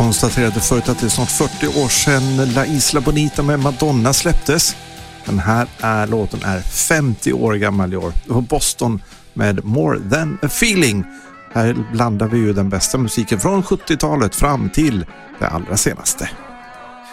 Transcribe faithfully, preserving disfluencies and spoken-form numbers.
konstaterade förut att det är snart fyrtio år sedan La Isla Bonita med Madonna släpptes. Den här är, låten är femtio år gammal i år. Och Boston med More Than A Feeling. Här blandar vi ju den bästa musiken från sjuttiotalet fram till det allra senaste.